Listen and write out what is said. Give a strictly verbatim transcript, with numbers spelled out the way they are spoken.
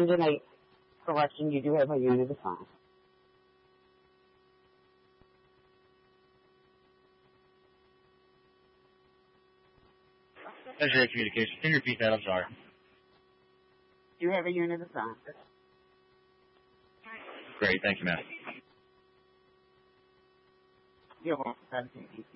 Engine eight. Correction, you do have a unit assigned. Pleasure communication. Can you repeat that? I'm sorry. You have a unit assigned. Great. Thank you, ma'am. You're welcome.